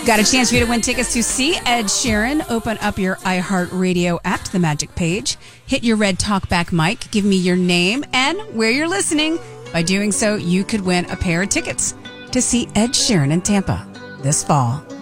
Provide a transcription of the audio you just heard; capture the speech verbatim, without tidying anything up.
Got a chance for you to win tickets to see Ed Sheeran. Open up your iHeartRadio app to the Magic page. Hit your red talkback mic. Give me your name and where you're listening. By doing so, you could win a pair of tickets to see Ed Sheeran in Tampa this fall.